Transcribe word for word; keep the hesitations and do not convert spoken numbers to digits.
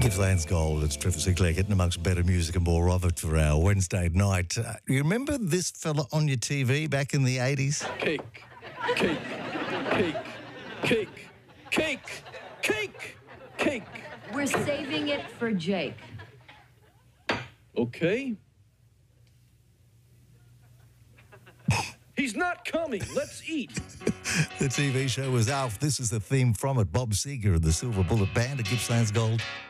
Gippsland's Gold. It's Trevor Sinclair getting amongst better music and more of it for our Wednesday night. Uh, you remember this fella on your T V back in the eighties? Cake, cake, cake, cake, cake, cake, cake. We're saving it for Jake. Okay. He's not coming. Let's eat. The T V show was Alf. This is the theme from it. Bob Seger and the Silver Bullet Band at Gippsland's Gold.